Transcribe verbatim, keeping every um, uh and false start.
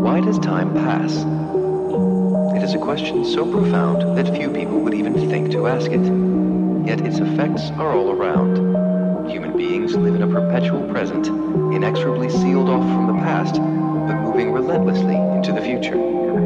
Why does time pass? It is a question so profound that few people would even think to ask it. Yet its effects are all around. Human beings live in a perpetual present, inexorably sealed off from the past, but moving relentlessly into the future.